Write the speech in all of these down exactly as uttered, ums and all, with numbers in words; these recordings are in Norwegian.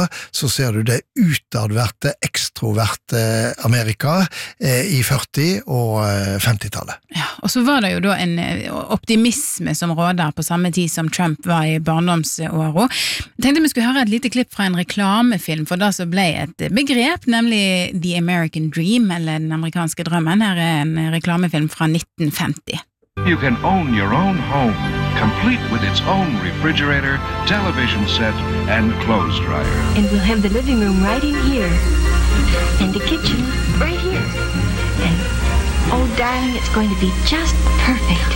så ser du det utadverte, ekstroverte Amerika eh, i førti- og femti-tallet. Ja, og så var det jo da en optimisme som råder på samme tid som Trump var i barndomsåret. Jeg tenkte vi skulle høre et lite klipp fra en reklamefilm for det som ble et begrep, nemlig The American Dream, eller den amerikanske drømmen. Her er en reklamefilm fra nitten femti. You can own your own home, complete with its own refrigerator, television set, and clothes dryer. And we'll have the living room right in here, and the kitchen right here. And, oh darling, it's going to be just perfect.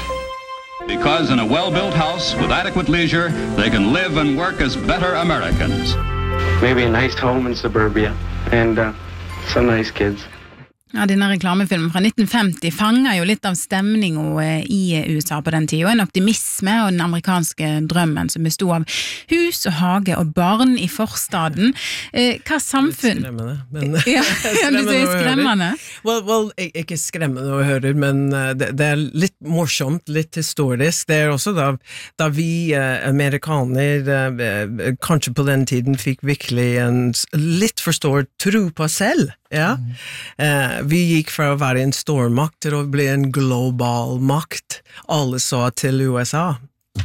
Because in a well-built house with adequate leisure, they can live and work as better Americans. Maybe a nice home in suburbia, and uh, some nice kids. Ja, denne reklamefilmen fra nitten femti fanger jo litt av stemningen i U S A på den tiden, en optimisme og den amerikanske drømmen som bestod av hus og hage og barn i forstaden. Eh, hva samfunn... Skremmende, men... Ja, ja du sier skremmende. Well, well, ikke skremmende å høre, men det, det er litt morsomt, litt historisk. Det er også da, da vi eh, amerikaner eh, kanskje på den tiden fikk virkelig en litt for stor tro på selv. Ja, mm. eh, vi gikk fra å være en stormakt til å bli en global makt. Alle så til U S A.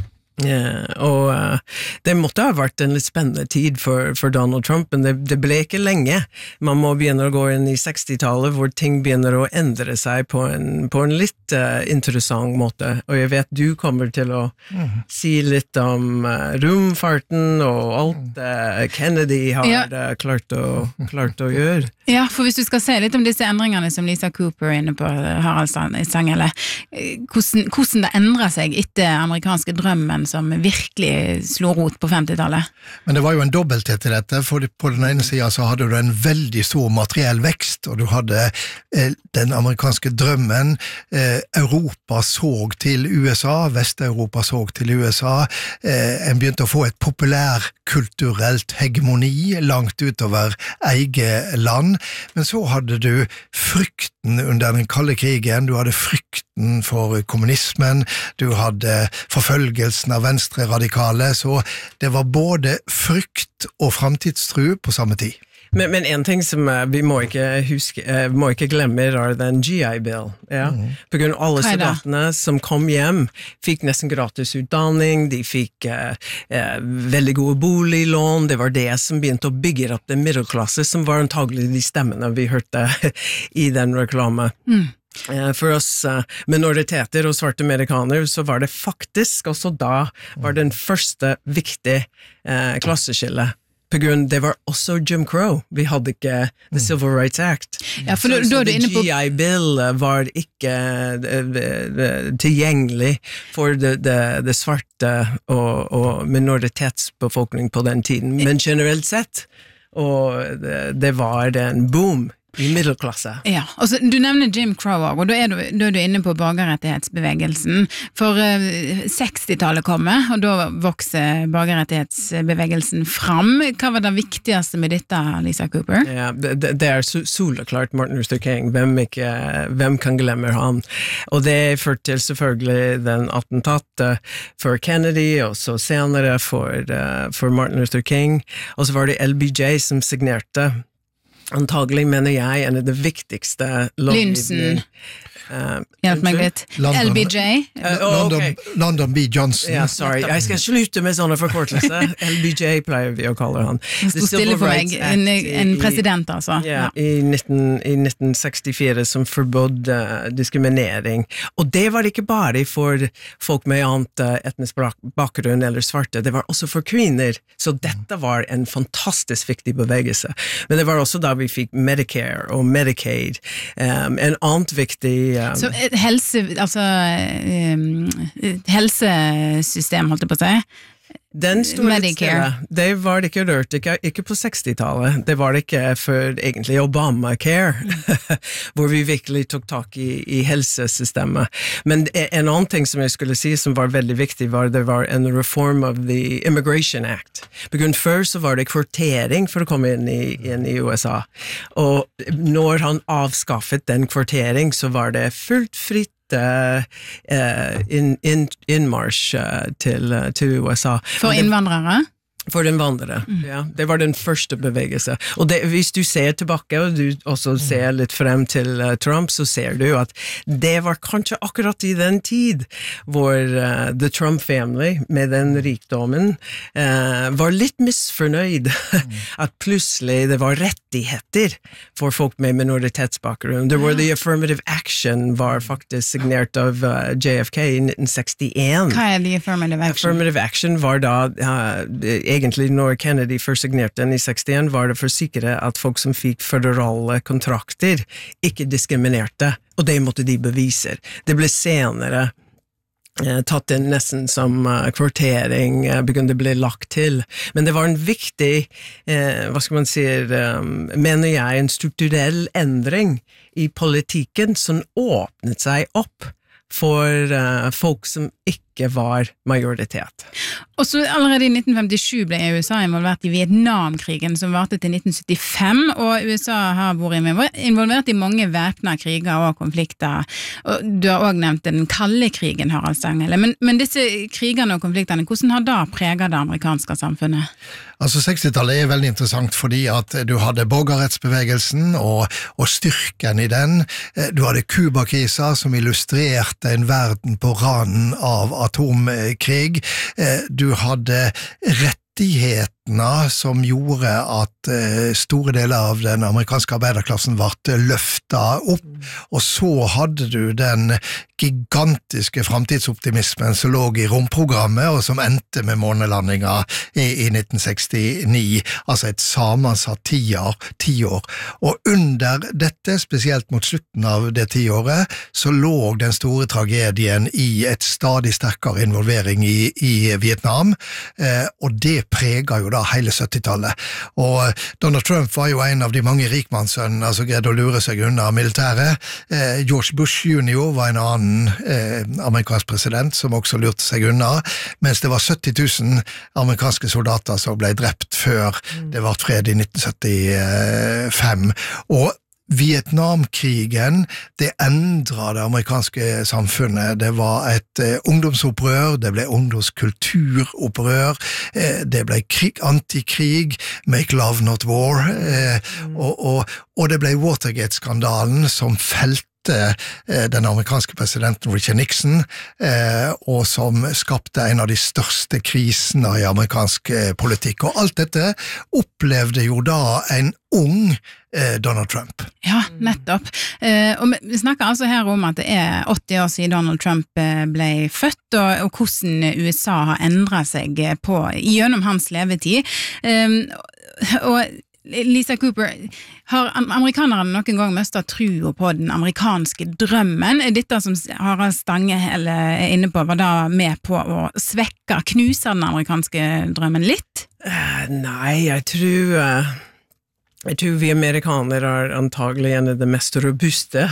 Yeah, og uh, det måtte ha vært en litt spennende tid for, for Donald Trump, men det, det ble ikke lenge. Man må begynne å gå inn i seksti-tallet, hvor ting begynner å endre seg på en, på en litt uh, interessant måte. Og jeg vet du kommer til å mm. si litt om uh, romfarten og alt uh, Kennedy har ja. uh, klart, å, klart å gjøre. Ja, for hvis du skal se litt om disse endringene som Lisa Cooper er inne på, Harald Stanghelle, hvordan, hvordan det endrer seg etter amerikanske drømmen som virkelig slo rot på femti-tallet. Men det var jo en dobbelthet til dette, for på den ene siden så hadde du en veldig stor materiell vekst, og du hadde eh, den amerikanske drømmen, eh, Europa så til U S A, Vest-Europa så til U S A, eh, en begynte å få et populærkulturelt hegemoni langt utover eget land, men så hadde du frykten under den kalde krigen, du hadde frykten for kommunismen, du hadde forfølgelsen av venstre radikale, så det var både frykt og framtidstro på samme tid. Men, men en ting som uh, vi må ikke huske, uh, må ikke glemme er den G I Bill, ja? Mm. På grunn av alle soldatene som kom hjem, fikk nesten gratis utdanning, de fikk uh, uh, veldig gode boliglån, det var det som begynte å bygge opp den middelklasse, som var antagelig de stemmene vi hørte i den reklame. Mm. For oss minoriteter og svarte amerikaner så var det faktisk også da var den første viktige eh, klasseskille. På grunn, det var også Jim Crow. Vi hadde ikke The Civil Rights Act. Ja, for så, da, så da the G I Bill var ikke uh, tilgjengelig for det, det, det svarte og, og minoritetsbefolkning på den tiden. Men generelt sett, og det, det var en boom i middelklasse. Ja, og så, du nevner Jim Crow, og da er, du, da er du inne på borgerrettighetsbevegelsen. For uh, seksti-tallet kommer, og da vokser borgerrettighetsbevegelsen fram. Hva var det viktigste med dette, Lisa Cooper? Ja, det, det er soleklart Martin Luther King. Hvem, ikke, hvem kan glemme han? Og det førte til selvfølgelig den attentatet for Kennedy, og så senere for, uh, for Martin Luther King. Og så var det L B J som signerte antagelig, mener jeg, en av det viktigste Lynsen. Uh, Hjelp meg litt. London, L B J. Uh, oh, London, okay. London B. Johnson. Ja, yeah, sorry. Jeg skal slutte med sånne forkortelser. L B J pleier vi å kalle han. Det sto stille for meg. En, en president, altså. Yeah, ja, i, nitten, i nitten sekstifire som forbød uh, diskriminering. Og det var ikke bare for folk med annet uh, etnisk bakgrunn eller svarte, det var også for kvinner. Så dette var en fantastisk viktig bevegelse. Men det var også da vi fikk Medicare og Medicaid. Um, en annet viktig um, Så helse, altså um, helsesystem, holdt jeg på å si? Den store stille, det var det ikke rørt, ikke, ikke på seksti-tallet, det var det ikke for egentlig Obamacare, hvor vi virkelig tok tak i, i helsesystemet. Men en annen ting som jeg skulle si som var veldig viktig var det var en reform of the Immigration Act. På grunn før så var det kvartering for å komme inn i, inn i U S A, og når han avskaffet den kvartering så var det fullt fritt Uh, uh, in, in, innmarsj uh, til, uh, til U S A. For innvandrere? For den vandrere, mm. ja. Det var den første bevegelse. Og det, hvis du ser tilbake, og du også ser litt frem til uh, Trump, så ser du at det var kanskje akkurat i den tid hvor uh, the Trump family, med den rikdommen, uh, var litt misfornøyd mm. at plutselig det var rettigheter for folk med minoritetsbakgrunn. Det var the affirmative action var faktisk signert av uh, J F K i nitten sekstien. Hva er the affirmative action? Affirmative action var da uh, egentlig når Kennedy først signerte den i sekstien, var det for å sikre at folk som fikk føderale kontrakter ikke diskriminerte, og det måtte de bevise. Det ble senere eh, tatt inn nesten som uh, kvartering, uh, begynte å bli lagt til. Men det var en viktig, eh, hva skal man si, um, mener jeg, en strukturell endring i politikken som åpnet seg opp for uh, folk som ikke var majoritet. Og så allerede i nitten femtisju ble U S A involvert i Vietnamkrigen som varte til nitten syttifem, og U S A har vært involvert i mange væpnede kriger og konflikter. Og du har også nevnt den kalde krigen, Harald Stanghelle. Men, men disse krigene og konfliktene, hvordan har da preget det amerikanske samfunnet? Altså sekstitallet er veldig interessant fordi at du hadde borgerrettsbevegelsen og, og styrken i den. Du hadde Kuba-krisa som illustrerte en verden på randen av atomkrig. Du hadde rettigheter som gjorde at uh, store deler av den amerikanske arbeiderklassen ble løftet opp, og så hadde du den gigantiske framtidsoptimismen som lå i romprogrammet, og som endte med månelandinger i, i nitten sekstini, altså et sammensatt tiår, tiår. Og under dette, spesielt mot slutten av det tiåret, så lå den store tragedien i et stadig sterkere involvering i, i Vietnam, uh, og det preget jo da hele syttitallet. Og Donald Trump var jo en av de mange rikmannssønnene som greide å lure seg unna militæret. Eh, George Bush junior var en annen eh, amerikansk president som også lurte seg unna, mens det var sytti tusen amerikanske soldater som ble drept før mm. det var fred i nitten syttifem. Og Vietnamkrigen, det endret det amerikanske samfunnet. Det var et eh, ungdomsopprør, det ble ungdomskulturopprør, eh, det ble krig, antikrig, make love not war, eh, mm. og, og, og det ble Watergate-skandalen som felte den amerikanske presidenten Richard Nixon, eh, og som skapte en av de største krisene i amerikansk eh, politikk. Og alt dette opplevde jo da en ung eh, Donald Trump. Ja, nettopp. Eh, og vi snakker altså her om at det er åtti år siden Donald Trump ble født, og, og hvordan U S A har endret seg på, gjennom hans levetid. Eh, og Lisa Cooper, har amerikanerne noen gang mistet trua på den amerikanske drømmen? Dette som Harald Stanghelle er inne på, var da med på å svekke, knuse den amerikanske drømmen litt? Uh, nei, jeg tror... Uh... Jeg tror vi amerikanere er antagelig en av de mest robuste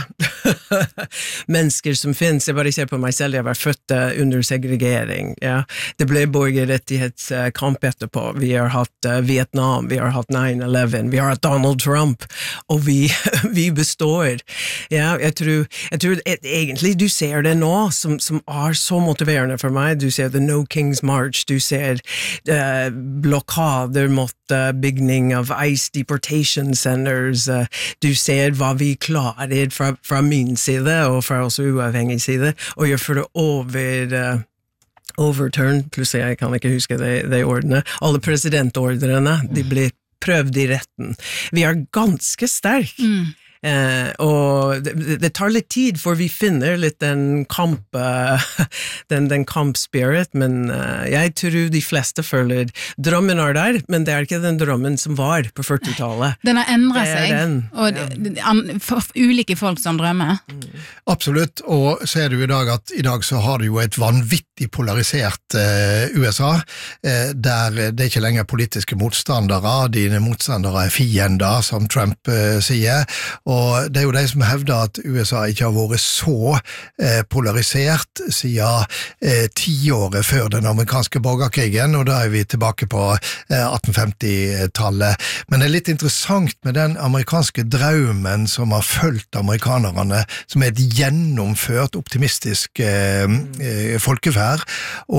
mennesker som finnes. Jeg bare ser på meg selv, jeg var født under segregering. Ja. Det ble borgerrettighetskamp etterpå. Vi har hatt uh, Vietnam, vi har hatt nine eleven, vi har hatt Donald Trump, og vi, vi består. Ja, jeg tror, jeg tror et, egentlig du ser det nå, som, som er så motiverende for meg. Du ser The No King's March, du ser uh, blokader mot uh, bygning av ICE deportation centers, uh, du ser hva vi klarer fra, fra min side og fra også uavhengig side, og jeg får det over uh, overturn, plutselig jeg kan ikke huske de, de ordene, alle presidentordrene, de blir prøvd i retten. Vi er ganske sterk. Mm. Eh, og det, det tar litt tid for vi finner litt den kamp uh, den, den kampspirit, men uh, jeg tror de fleste føler drømmen er der, men det er ikke den drømmen som var på førtitallet. Den har endret seg, den, og ja. det, an, for, ulike folk som drømmer. Mm. Absolutt, og så er det jo i dag at i dag så har du jo et vanvittig polarisert uh, U S A, uh, der det er ikke lenger politiske motstandere, dine motstandere er fiender, som Trump uh, sier, og det er jo de som hevder at U S A ikke har vært så eh, polarisert siden eh, tiåret før den amerikanske borgerkrigen, og da er vi tilbake på eh, atten femti-tallet. Men det er litt interessant med den amerikanske drømmen som har fulgt amerikanerne, som er et gjennomført optimistisk eh, eh, folkeferd, og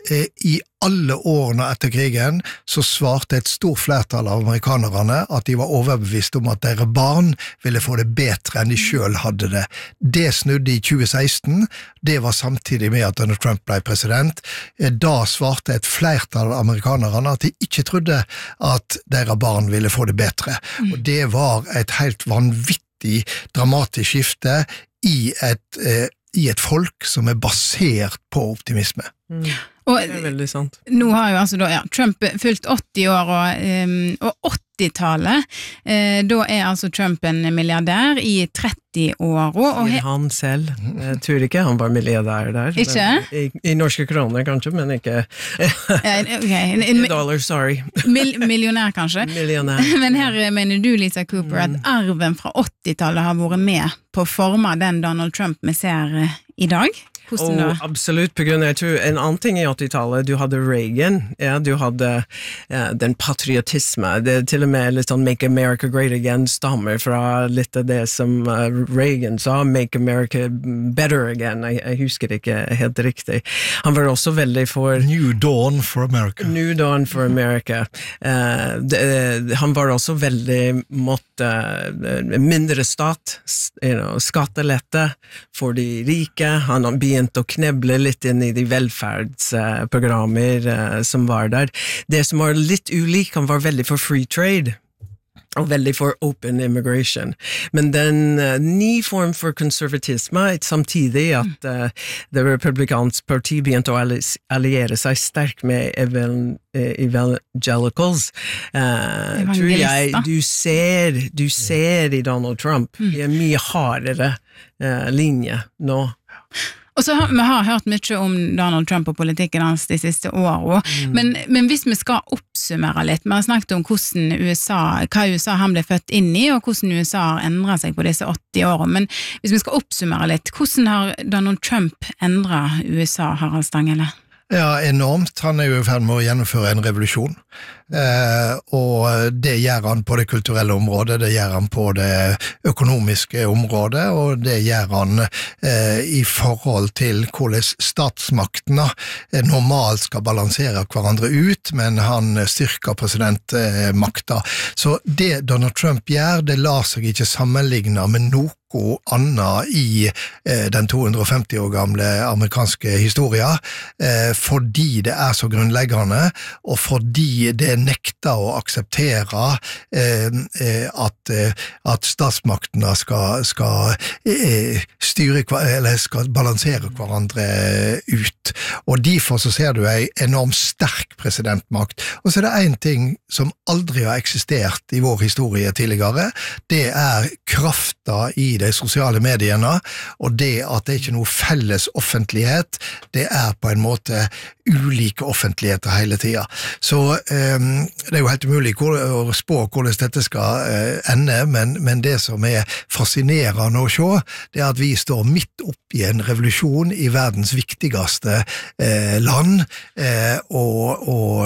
eh, i alle årene etter krigen så svarte et stort flertall av amerikanerne at de var overbevist om at deres barn ville få det bedre enn de selv hadde det. Det snudde i tjue seksten, det var samtidig med at Donald Trump ble president. Da svarte et flertall av amerikanerne at de ikke trodde at deres barn ville få det bedre. Og det var et helt vanvittig dramatisk skifte i et, eh, i et folk som er basert på optimisme. Mm. Og Det er veldig sant. nå har jo altså da, ja, Trump fylt åtti år, og, um, og åttitallet, eh, da er altså Trump en milliardær i tretti år. Og, og he- Han selv, jeg tror ikke han var milliardær der. Ikke? I, I norske kroner kanskje, men ikke ja, ok, en, en, dollar, sorry. mil, millionær kanskje. Millionær. Men her mener du, Lisa Cooper, at arven fra åttitallet har vært med på å forme den Donald Trump vi ser eh, i dag? Hvordan da? Oh, absolutt, på grunn av, jeg tror, en annen ting i åttitallet, du hadde Reagan, ja, du hadde ja, den patriotisme, det er til og med litt sånn Make America Great Again stammer fra litt av det som uh, Reagan sa, Make America Better Again, jeg, jeg husker ikke helt riktig. Han var også veldig for New Dawn for America. New Dawn for America. Uh, det, han var også veldig mot uh, mindre stat, you know, skattelette for de rike, han har begynt å kneble litt inn i de velferdsprogrammer uh, som var der. Det som var litt ulik, han var veldig for free trade, og veldig for open immigration. Men den uh, ny form for konservatisme, samtidig at uh, det republikanske parti begynte å alliere seg sterkt med evan, uh, evangelicals. Uh, tror jeg du ser, du ser i Donald Trump mm. i en mye hardere uh, linje nå. Og så har vi har hørt mye om Donald Trump og politikken hans de siste årene, mm. men, men hvis vi skal oppsummere litt, vi har snakket om hvordan U S A, hva U S A han ble født inn i, og hvordan U S A har endret seg på disse åtti årene, men hvis vi skal oppsummere litt, hvordan har Donald Trump endret U S A, Harald Stanghelle? Ja, enormt. Han er jo i ferd med å gjennomføre en revolusjon, eh, og det gjør han på det kulturelle området, det gjør han på det økonomiske området, og det gjør han eh, i forhold til hvordan statsmaktene eh, normalt skal balansere hverandre ut, men han styrker presidentmakta. Så det Donald Trump gjør, det lar seg ikke sammenligne med noe og annet i eh, den to hundre og femti år gamle amerikanske historien, eh, fordi det er så grunnleggende, og fordi det nekter å akseptere eh, eh, at, eh, at statsmaktene skal, skal eh, styre, eller skal balansere hverandre ut. Og derfor så ser du en enormt sterk presidentmakt. Og så er det en ting som aldri har eksistert i vår historie tidligere, det er krafta i de sosiale mediene, og det at det ikke er noe felles offentlighet, det er på en måte ulike offentligheter hele tiden. Så um, det er jo helt umulig å spå hvordan dette skal uh, ende, men, men det som er fascinerende å se, det er at vi står midt opp i en revolusjon i verdens viktigste uh, land, uh, og, og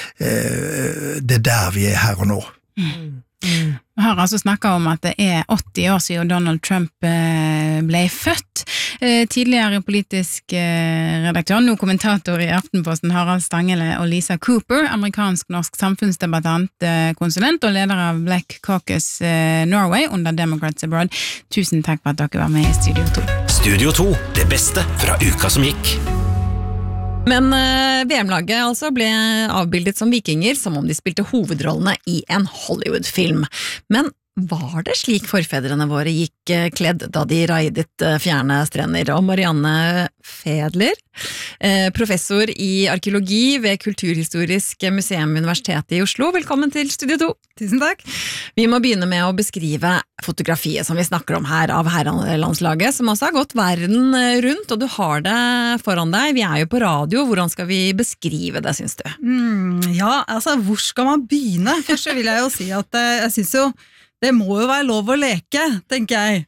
uh, det er der vi er her og nå. Mm. Mm. Vi har altså snakket om at det er åtti år siden Donald Trump ble født. Tidligere politisk redaktør, nå kommentator i Aftenposten, Harald Stanghelle og Lisa Cooper, amerikansk-norsk samfunnsdebattant, konsulent og leder av Black Caucus Norway under Democrats Abroad. Tusen takk for at dere var med i Studio to. Studio to, det beste fra uka som gikk. Men uh, V M-laget altså ble avbildet som vikinger, som om de spilte hovedrollene i en Hollywood-film. Men var det slik forfedrene våre gikk uh, kledd da de raidet uh, fjerne strender? Og Marianne Fedler, uh, professor i arkeologi ved Kulturhistorisk museum Universitetet i Oslo, velkommen til Studio to. Tusen takk. Vi må begynne med å beskrive fotografiet som vi snakker om her av herrelandslaget, som også har gått verden rundt, og du har det foran deg. Vi er jo på radio, hvordan skal vi beskrive det, synes du? Mm, ja, altså, hvor skal man begynne? Først vil jeg jo si at jeg synes jo det må jo være lov å leke, tenker jeg.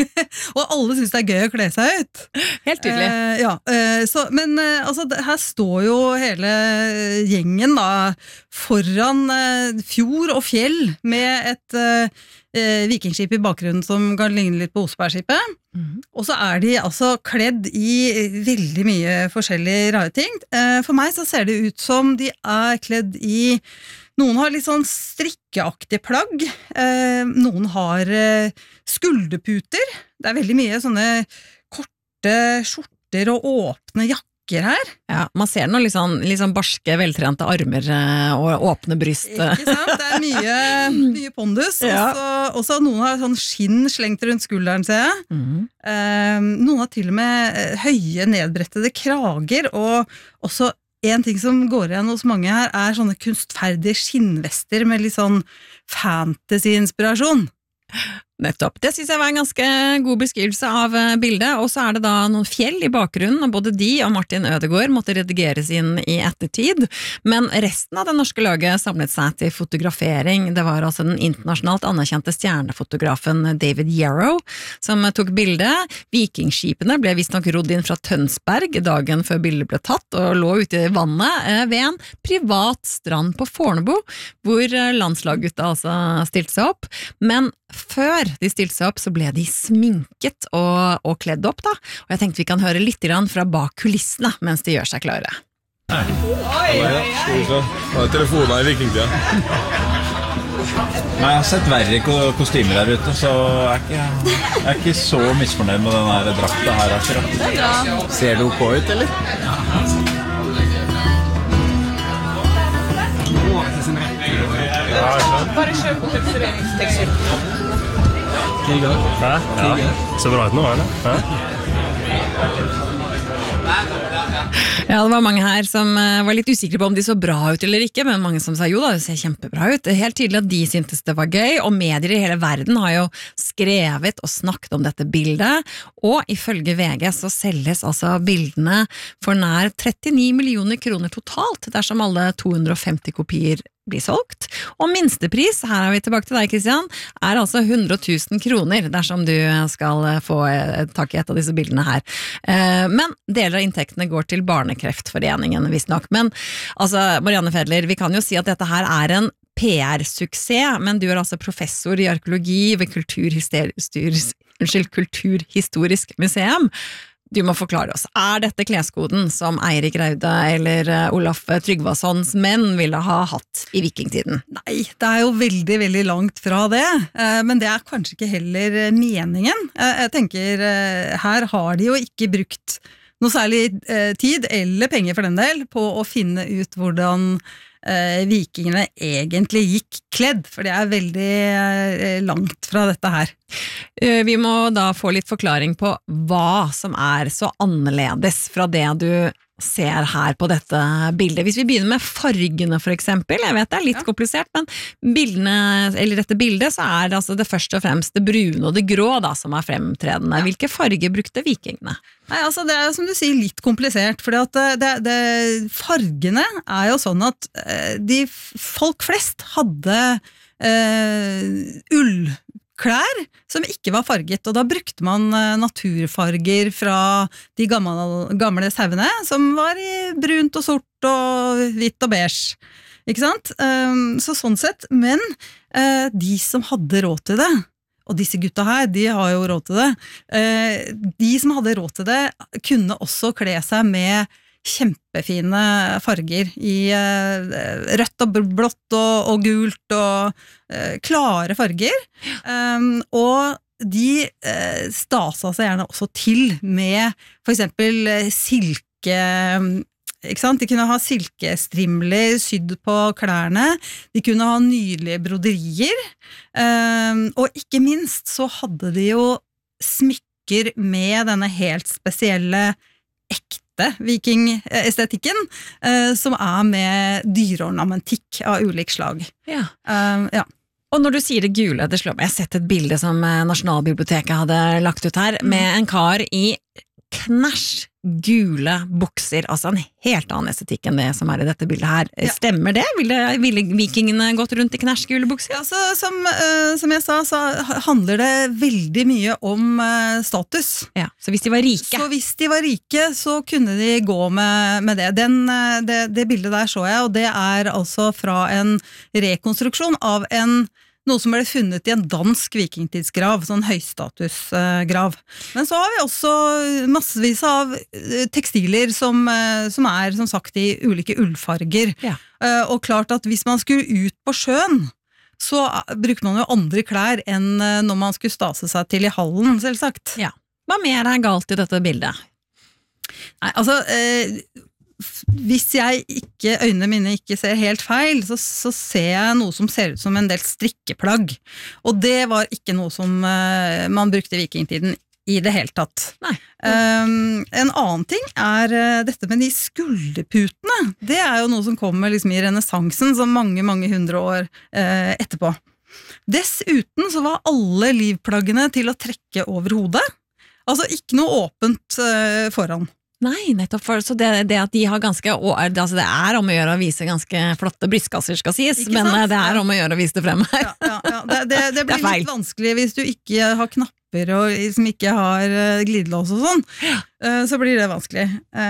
og alle synes det er gøy å kle seg ut. Helt tydelig. Eh, ja, eh, så, men eh, altså, det, her står jo hele gjengen da, foran eh, fjord og fjell med et eh, vikingskip i bakgrunnen som kan ligne litt på Osebergskipet. Mm. Og så er de altså kledd i veldig mye forskjellige rare ting. Eh, for meg så ser det ut som de er kledd i noen har litt sånn strikkeaktige plagg, eh, noen har eh, skulderputer, det er veldig mye sånne korte skjorter og åpne jakker her. Ja, man ser noen litt sånn, litt sånn barske, veltrente armer eh, og åpne bryst. Ikke sant? Det er mye, mye pondus, ja. Og så noen har sånn skinn slengt rundt skulderen, ser jeg. Mm. Eh, noen har til og med høye nedbrettede krager, og også en ting som går igjen hos mange her er sånne kunstferdige skinnvester med litt sånn fantasy-inspirasjon. Nettopp. Det synes jeg var en ganske god beskrivelse av bildet, og så er det da noen fjell i bakgrunnen, og både de og Martin Ødegaard måtte redigeres inn i ettertid, men resten av det norske laget samlet seg til fotografering. Det var altså den internasjonalt anerkjente stjernefotografen David Yarrow som tok bildet. Vikingskipene ble vist nok rodd inn fra Tønsberg dagen før bildet ble tatt, og lå ute i vannet ved en privat strand på Fornebu, hvor landslaggutta altså stilte seg opp, men før de stilte seg opp, så ble de sminket og, og kledd opp da, og jeg tenkte vi kan høre litt grann fra bak kulissene mens de gjør seg klare. Nei, det var telefonen i vikingtida. Nei, jeg har sett verre kostymer der ute, så jeg er ikke, jeg er ikke så misfornøyd med den her drakta her akkurat. Ser det ok ut, eller? Bare kjøp opp et serveringstekstur. Tiger. Hæ? Ja. Så bra ut nå, eller? Hæ? Ja, det var mange her som var litt usikre på om de så bra ut eller ikke, men mange som sa jo da, det ser kjempebra ut. Det er helt tydelig at de syntes det var gøy, og medier i hele verden har jo skrevet og snakket om dette bildet, og ifølge V G så selges altså bildene for nær trettini millioner kroner totalt, dersom alle to hundre og femti kopier blir solgt, og minstepris, her er vi tilbake til deg Kristian, er altså hundre tusen kroner dersom du skal få tak i et av disse bildene her. Men deler av inntektene går til Barnekreftforeningen, visst nok. Men altså, Marianne Fedler, vi kan jo si at dette her er en P R-suksess, men du er altså professor i arkeologi ved Kulturhistorisk, unnskyld, Kulturhistorisk museum. Du må forklare oss, er dette kleskoden som Eirik Raude eller Olaf Tryggvasons menn ville ha hatt i vikingtiden? Nei, det er jo veldig, veldig langt fra det, men det er kanskje ikke heller meningen. Jeg tenker, her har de jo ikke brukt noe særlig tid, eller penger for den del, på å finne ut hvordan vikingene egentlig gikk kledd, for det er veldig langt fra dette her. Vi må da få litt forklaring på hva som er så annerledes fra det du ser her på dette bildet. Hvis vi begynner med fargene for eksempel, jeg vet det er litt ja. komplisert, men bildene, eller dette bildet, så er det altså det først og fremst det brune og det grå da, som er fremtredende. Ja. Hvilke farger brukte vikingene? Nei, altså det er som du sier litt komplisert, for det, det, fargene er jo sånn at de folk flest hadde uh, ull klær som ikke var farget, og da brukte man naturfarger fra de gamle, gamle sauene, som var i brunt og sort og hvitt og beige, ikke sant? Så sånn sett, men de som hadde råd til det, og disse gutta her, de har jo råd til det, de som hadde råd til det, kunne også kle seg med kjempefine farger i uh, rødt og blått og, og gult og uh, klare farger um, og de uh, stasa seg gjerne også til med for eksempel silke, ikke sant? De kunne ha silkestrimler sydd på klærne, de kunne ha nydelige broderier um, og ikke minst så hadde de jo smykker med denne helt spesielle ekte vikingestetikken, eh, som er med dyreornamentikk av ulik slag. Ja. Uh, ja. Og når du sier det gule, det slår meg, jeg har sett et bilde som Nasjonalbiblioteket hadde lagt ut her, mm. med en kar i knæsj gule bukser, altså en helt annen estetikk enn det som er i dette bildet her. Ja. Stemmer det? Ville, ville vikingene gått rundt i knæsj gule bukser? Ja, så, som, uh, som jeg sa, så handler det veldig mye om uh, status. Ja, så hvis de var rike? Så hvis de var rike, så kunne de gå med, med det. Den, uh, det. Det bildet der så jeg, og det er altså fra en rekonstruksjon av en noe som ble funnet i en dansk vikingtidsgrav, sånn høystatusgrav. Men så har vi også massevis av tekstiler som, som er, som sagt, i ulike ullfarger. Ja. Og klart at hvis man skulle ut på sjøen, så bruker man jo andre klær enn når man skulle stase seg til i hallen, selvsagt. Ja. Hva mer er galt i dette bildet? Nei, altså... Eh, hvis jeg ikke, øynene mine ikke ser helt feil, så, så ser jeg noe som ser ut som en del strikkeplagg. Og det var ikke noe som uh, man brukte i vikingtiden i det hele tatt. Nei. Um, en annen ting er uh, dette med de skulderputene. Det er jo noe som kommer liksom i renessansen, så mange, mange hundre år uh, etterpå. Dessuten så var alle livplaggene til å trekke over hodet. Altså ikke noe åpent uh, foran. Nei, nettopp for, så det, det at de har ganske, altså det er om å gjøre å vise ganske flotte brystkasser skal sies, ikke men sant? Det er om å gjøre å vise det frem her. Ja, ja, ja. Det, det, det blir det litt vanskelig hvis du ikke har knapper og som ikke har glidelås og sånn, så blir det vanskelig.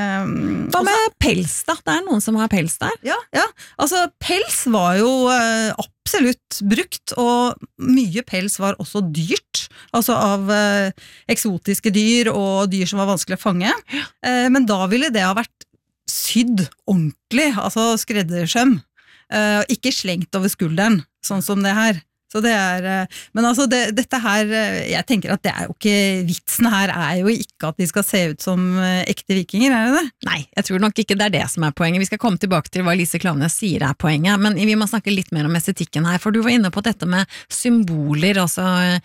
Um, Hva med også, pels da? Det er noen som har pels der? Ja, ja. Altså pels var jo uh, absolutt brukt, og mye pels var også dyrt, altså av uh, eksotiske dyr og dyr som var vanskelig å fange. Uh, men da ville det ha vært sydd ordentlig, altså skreddersøm, uh, ikke slengt over skulderen, sånn som det her. Så det er, men altså det, dette her, jeg tenker at det er jo ikke, vitsen her er jo ikke at de skal se ut som ekte vikinger, er det det? Nei, jeg tror nok ikke det er det som er poenget. Vi skal komme tilbake til hva Lise Klaveness sier er poenget, men vi må snakke litt mer om estetikken her, for du var inne på dette med symboler, altså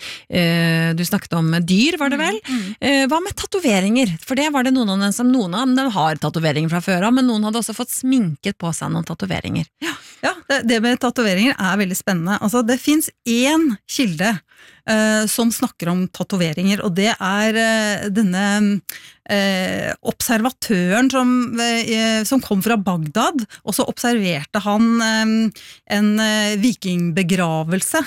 øh, du snakket om dyr, var det vel? Mm, mm. Uh, hva med tatoveringer? For det var det noen av dem som noen av dem har tatoveringer fra før av, men noen hadde også fått sminket på seg noen tatoveringer. Ja, ja det, det med tatoveringer er veldig spennende. Altså det finnes en kilde uh, som snakker om tatoveringer, og det er uh, denne uh, observatøren som, uh, som kom fra Bagdad, og så observerte han um, en uh, vikingbegravelse,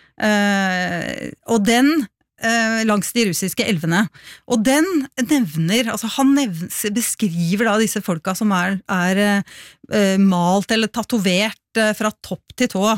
uh, og den uh, langs de russiske elvene. Og den nevner, altså han nevner, beskriver da disse folka som er, er uh, malt eller tatovert uh, fra topp til tå.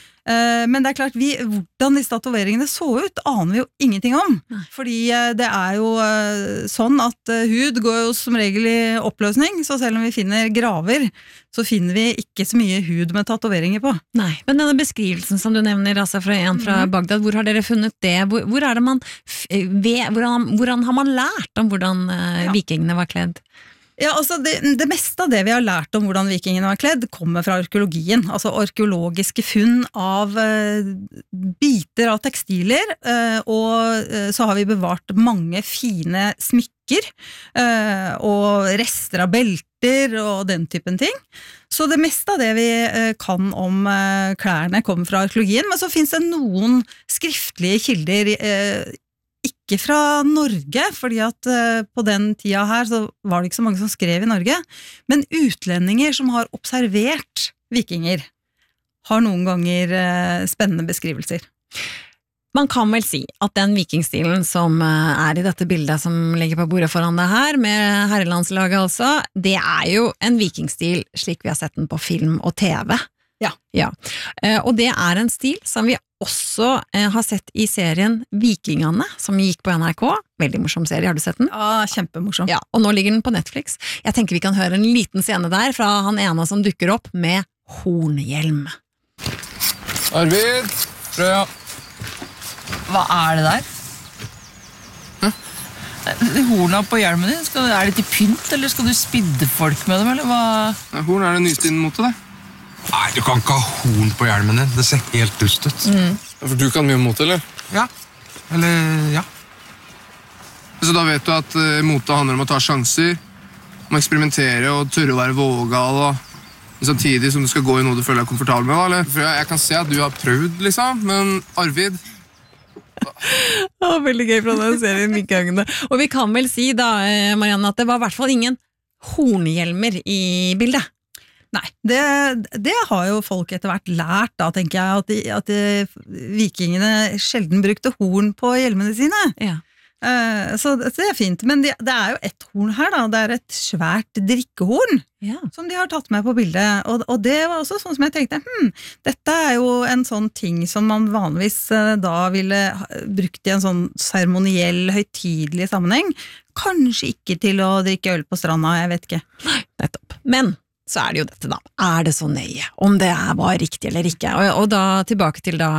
Men det er klart, vi, hvordan disse tatoveringene så ut, aner vi jo ingenting om. Nei. Fordi det er jo sånn at hud går jo som regel i oppløsning, så selv om vi finner graver, så finner vi ikke så mye hud med tatoveringer på. Nei, men denne beskrivelsen som du nevner, altså fra en fra mm. Bagdad, hvor har dere funnet det? Hvor, hvor er det man, hvordan, hvordan har man lært om hvordan ja. vikingene var kledd? Ja, altså det, det meste av det vi har lært om hvordan vikingene var kledd, kommer fra arkeologien, altså arkeologiske funn av uh, biter av tekstiler, uh, og uh, så har vi bevart mange fine smykker, uh, og rester av belter og den typen ting. Så det meste av det vi uh, kan om uh, klærne kommer fra arkeologien, men så finnes det noen skriftlige kilder uh, ikke fra Norge, fordi at uh, på den tida her så var det ikke så mange som skrev i Norge, men utlendinger som har observert vikinger har noen ganger uh, spennende beskrivelser. Man kan vel si at den vikingstilen som uh, er i dette bildet som ligger på bordet foran deg her, med herrelandslaget altså, det er jo en vikingstil slik vi har sett den på film og TV. Ja. ja. Uh, og det er en stil som vi også eh, har sett i serien Vikingene, som gikk på N R K. Veldig morsom serie, har du sett den? Ja, kjempemorsom. Ja, og nå ligger den på Netflix. Jeg tenker vi kan høre en liten scene der fra han ene som dukker opp med hornhjelm. Arvid, Frøya. Hva er det der? Hæ? De horna på hjelmen din, skal, er det til pynt, eller skal du spidde folk med dem, eller hva? Ja, horn er det nyeste innen mote, det. Nei, du kan ikke ha horn på hjelmen din. Det ser helt dust ut. Mm. For du kan mye om mote, eller? Ja. Eller, ja. Så da vet du at uh, mote handler om å ta sjanser, om å eksperimentere og tørre å være vågal, og samtidig som du skal gå i noe du føler deg komfortabel med, eller? For jeg, jeg kan se at du har prøvd, liksom, men Arvid, Å, veldig gøy fra den serien Vikingene. Og vi kan vel si da, Marianne, at det var i hvert fall ingen hornhjelmer i bildet. Nei, det, det har jo folk etter hvert lært da, tenker jeg, at, de, at de, vikingene sjelden brukte horn på hjelmene sine. Ja. Uh, så, det, så det er fint, men det, det er jo et horn her da, det er et svært drikkehorn ja. Som de har tatt med på bildet, og, og det var også sånn som jeg tenkte, hm, dette er jo en sånn ting som man vanligvis uh, da ville brukt i en sånn seremoniell, høytidelig sammenheng, kanskje ikke til å drikke øl på stranda, jeg vet ikke. Nei, nettopp. Men så er det jo dette da, er det så nøye om det var riktig eller ikke, og, og da tilbake til da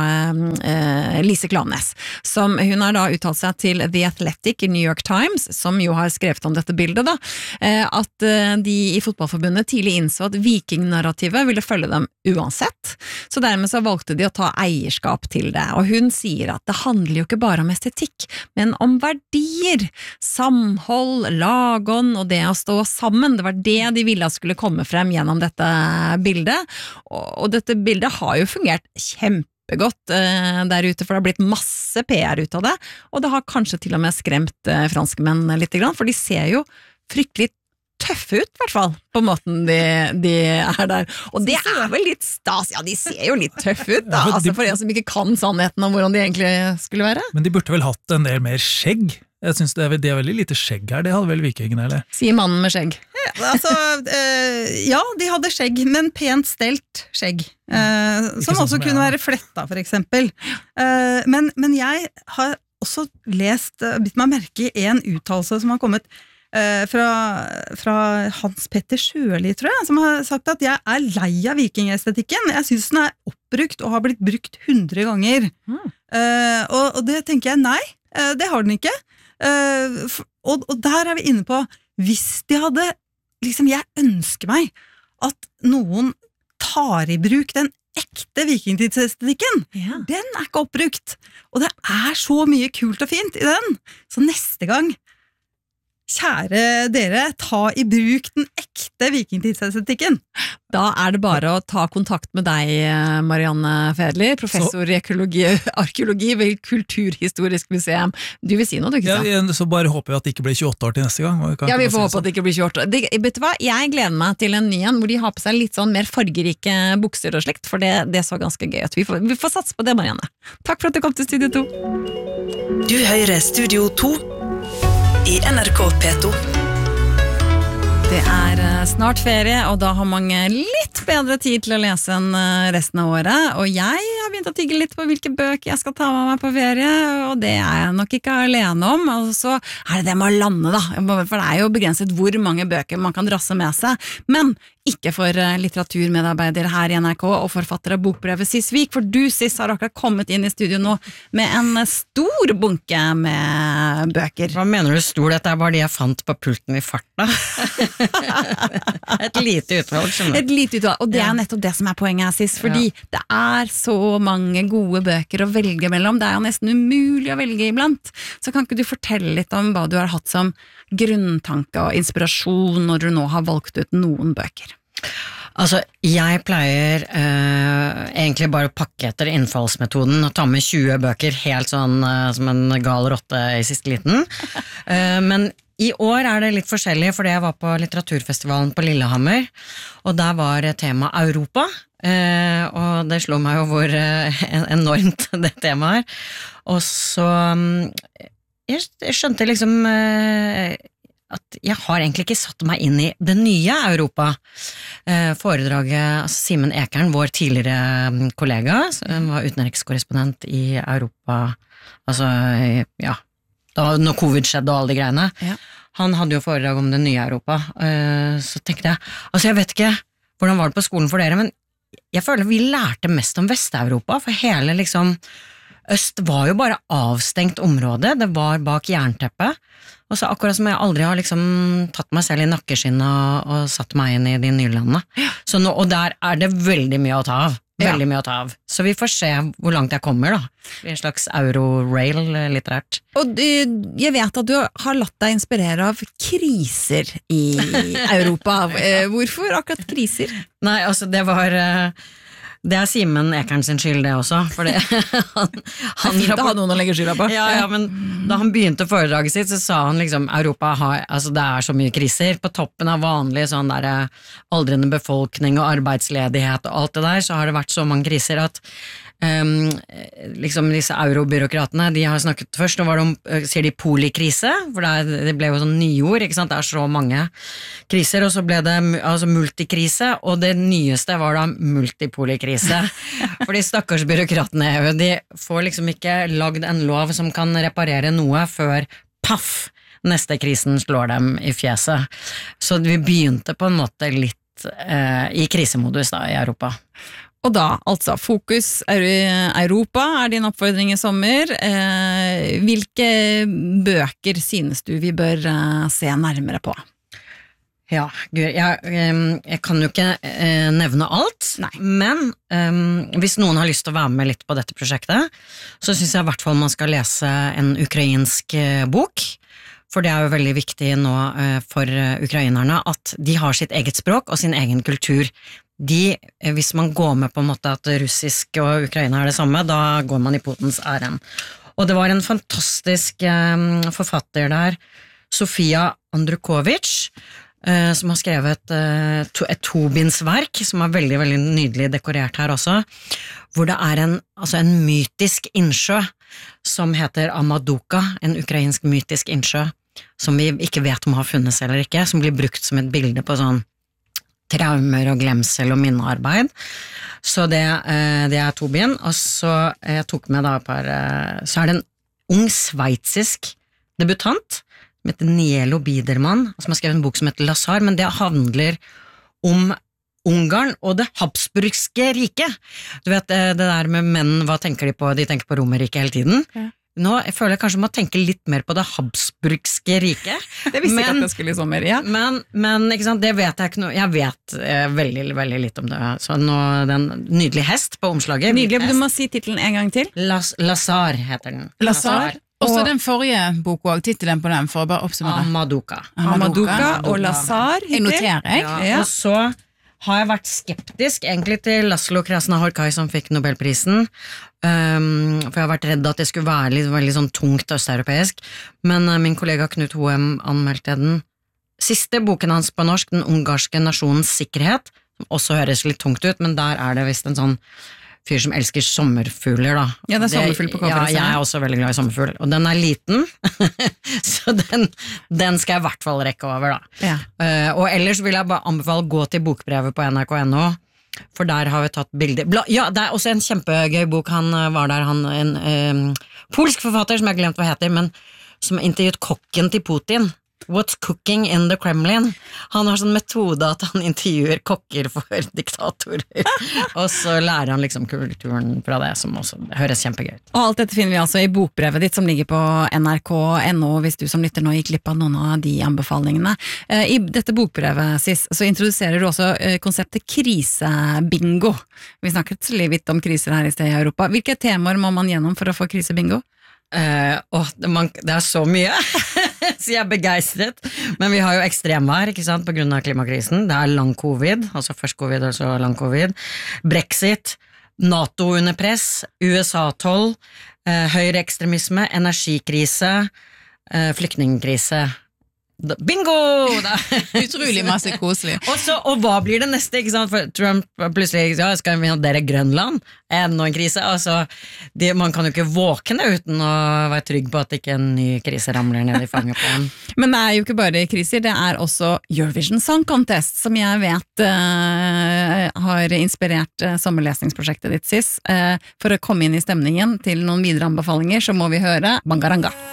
eh, Lise Klaveness, som hun har da uttalt seg til The Athletic i New York Times, som jo har skrevet om dette bildet da, eh, at eh, de i fotballforbundet tidlig innså at vikingnarrativet ville følge dem uansett, så dermed så valgte de å ta eierskap til det, og hun sier at det handler jo ikke bare om estetikk, men om verdier, samhold, lagånd og det å stå sammen, det var det de ville at skulle komme frem gjennom dette bildet, og dette bildet har jo fungert kjempegodt eh, der ute, for det har blitt masse P R ut av det, og det har kanskje til og med skremt eh, franskmenn litt grann, for de ser jo fryktelig tøffe ut, i hvert fall, på måten de, de er der, og det er vel litt stas, ja, de ser jo litt tøffe ut da, altså for en som ikke kan sannheten om hvordan de egentlig skulle være. Men de burde vel hatt en del mer skjegg? Jeg synes det er, det er veldig lite skjegg her, det hadde vel vikingene, eller? Sier mannen med skjegg. Ja, altså, øh, ja, de hadde skjegg, men pent stelt skjegg, øh, som sånn også som kunne jeg, være fletta, for eksempel. Uh, men, men jeg har også lest, bitt meg merke i en uttalelse som har kommet uh, fra, fra Hans Petter Sjøli, tror jeg, som har sagt at jeg er lei av vikingestetikken. Jeg synes den er oppbrukt og har blitt brukt hundre ganger. Mm. Uh, og, og det tenker jeg, nei, uh, det har den ikke. Uh, og, og der er vi inne på, hvis de hadde liksom, jeg ønsker meg at noen tar i bruk den ekte vikingtidsestetikken, ja. Den er ikke oppbrukt, og det er så mye kult og fint i den, så neste gang, kjære dere, ta i bruk den ekte vikingtidsestetikken. Da er det bare å ta kontakt med deg, Marianne Fedler, professor så, i arkeologi, arkeologi ved Kulturhistorisk museum. Du vil si noe, du ikke sant? Ja, så bare håper vi at det ikke blir tjueåtte år til neste gang. Vi ja, vi får håpe at det ikke blir tjueåtte år. Det, vet du hva? Jeg gleder meg til en ny en, hvor de har på seg litt sånn mer fargerike bukser og slikt, for det, det så ganske gøy ut. Vi får, vi får satse på det, Marianne. Takk for at du kom til Studio to. Du hører Studio to i N R K P to. Det er snart ferie, og da har mange litt bedre tid til å lese enn resten av året, og jeg har begynt å tygge litt på hvilke bøker jeg skal ta med meg på ferie, og det er jeg nok ikke alene om, og så er det det med å lande da, for det er jo begrenset hvor mange bøker man kan drasse med seg, men ikke for litteraturmedarbeidere her i N R K og forfattere av bokbrevet Sis Vik, for du, Sis, har akkurat kommet inn i studio nå med en stor bunke med bøker. Hva mener du stor? Dette er bare de jeg fant på pulten i farta. Et lite utvalg, skjønner du. Et lite utvalg, og det er nettopp det som er poenget, Sis, fordi ja. Det er så mange gode bøker å velge mellom, det er jo nesten umulig å velge iblant, så kan ikke du fortelle litt om hva du har hatt som grunntanke og inspirasjon når du nå har valgt ut noen bøker? Altså, jeg pleier eh, egentlig bare å pakke etter innfallsmetoden og ta med tjue bøker helt sånn eh, som en gal rotte i siste liten. eh, men i år er det litt forskjellig, fordi jeg var på litteraturfestivalen på Lillehammer, og der var tema Europa, eh, og det slo meg jo hvor eh, enormt det temaet er. Og så jeg, jeg skjønte liksom eh, at jeg har egentlig ikke satt meg inn i det nye Europa. Eh, foredraget, altså Simen Ekern, vår tidligere kollega, som var utenrikskorrespondent i Europa, altså, ja, da når covid skjedde og alle de greiene, ja. Han hadde jo foredrag om det nye Europa, eh, så tenkte jeg, altså jeg vet ikke hvordan var det på skolen for dere, men jeg føler vi lærte mest om Vest-Europa, for hele liksom Øst var jo bare avstengt område, det var bak jernteppet, og så akkurat som jeg aldri har liksom tatt meg selv i nakkeskinnet og, og satt meg inn i de nye landene. Så nå, og der er det veldig mye å ta av, veldig ja. Mye å ta av. Så vi får se hvor langt jeg kommer da, i en slags euro-rail litterært. Og du, jeg vet at du har latt deg inspirere av kriser i Europa. Hvorfor akkurat kriser? Nei, altså det var... Det er Simen Ekern sin skyld det også, for det, han, han fint å ha noen å legge skylda på. Ja, ja, men da han begynte foredraget sitt, så sa han liksom, Europa har, altså det er så mye kriser, på toppen av vanlig sånn der aldrende befolkning og arbeidsledighet og alt det der, så har det vært så mange kriser at Um, liksom disse eurobyråkratene, de har snakket først, nå var det om, sier de polikrise, for det, er, det ble jo sånn nyord, ikke sant, det er så mange kriser, og så ble det altså multikrise, og det nyeste var da multipolikrise, for de stakkars byråkratene i E U, de får liksom ikke lagd en lov som kan reparere noe før paff, neste krisen slår dem i fjeset, så vi begynte på en måte litt eh, i krisemodus da i Europa. Og da, altså, fokus Europa er din oppfordring i sommer. Eh, hvilke bøker synes du vi bør eh, se nærmere på? Ja, Gud, jeg, jeg kan jo ikke eh, nevne alt, Nei. men eh, hvis noen har lyst til å være med litt på dette prosjektet, så synes jeg i hvert fall man skal lese en ukrainsk eh, bok, for det er jo veldig viktig nå eh, for ukrainerne at de har sitt eget språk og sin egen kultur. De, hvis man går med på en måte at russisk og Ukraina er det samme, da går man i Putins æren. Og det var en fantastisk eh, forfatter der, Sofia Andrukovic, eh, som har skrevet eh, to, et tobindsverk, som er veldig, veldig nydelig dekorert her også, hvor det er en, altså en mytisk innsjø, som heter Amaduka, en ukrainsk mytisk innsjø, som vi ikke vet om har funnes eller ikke, som blir brukt som et bilde på sånn traumer og glemsel og minnearbeid. Så det, det er Tobin, og så jeg tok med da et par, så er det en ung sveitsisk debutant, som heter Nielo Biderman, som har skrevet en bok som heter Lazar, men det handler om Ungarn og det Habsburgske riket. Du vet, det der med menn, hva tenker de på? De tenker på Romerriket hele tiden. Ja. Nå jeg føler jeg kanskje må tenke litt mer på det Habsburgske riket. Det visste ikke at det skulle i sommer, ja. Men, men ikke sant, det vet jeg ikke noe. Jeg vet eh, veldig, veldig litt om det. Så nå, den nydelig hest på omslaget. Nydelig, du må si titelen en gang til. Las, Lazar heter den. Lazar. Og så den forrige boka, og titelen på den, for å bare oppsummere. Amaduka. Amaduka, Amaduka og Lazar. Jeg noterer, jeg. Ja, ja. Og så har jeg vært skeptisk egentlig til Laszlo Krasna-Horkai som fikk Nobelprisen, um, for jeg har vært redd at det skulle være litt, veldig sånn tungt østeuropeisk, men uh, min kollega Knut Hoem anmeldte den siste boken hans på norsk, Den ungarske nasjonens sikkerhet, som også høres litt tungt ut, men der er det vist en sånn fyr som elsker sommerfugler da. Ja, det er sommerfugl på coveret. Ja, jeg er også veldig glad i sommerfugl, og den er liten, så den, den skal jeg i hvert fall rekke over da. Ja. Uh, og ellers vil jeg bare anbefale gå til bokbrevet på N R K punktum N O, for der har vi tatt bilder. Bla, ja, det er også en kjempegøy bok, han var der, han, en um, polsk forfatter som jeg har glemt hva heter, men som intervjuet kokken til Putin. What's cooking in the Kremlin? Han har sånn metode at han intervjuer kokker for diktatorer, og så lærer han liksom kulturen fra det, som også det høres kjempegøy ut. Og alt dette finner vi altså i bokbrevet ditt, som ligger på N R K punktum N O, hvis du som lytter nå gikk glipp av noen av de anbefalingene. I dette bokbrevet, Sis, så introduserer du også konseptet krisebingo. Vi snakket litt om kriser her i sted i Europa. Hvilke temaer må man gjennom for å få krisebingo? Uh, oh, det, man, det er så mye så jeg er begeistret, men vi har jo ekstremvær, ikke sant, på grunn av klimakrisen. Det er lang covid, altså først covid og så lang covid, Brexit, NATO under press, U S A-toll, uh, høyreekstremisme, energikrise, uh, flyktningkrise. Bingo! Utrolig masse koselig. Og, så, og hva blir det neste, ikke sant? For Trump plutselig, ja, skal vi ha dere Grønland? Enda en krise. Altså, det, man kan jo ikke våkne uten å være trygg på at ikke en ny krise ramler ned i fanget på en. Men det er jo ikke bare kriser, det er også Eurovision Song Contest, som jeg vet uh, har inspirert uh, sommerlesningsprosjektet ditt, Sis. Uh, for å komme inn i stemningen til noen videre anbefalinger, så må vi høre Bangaranga.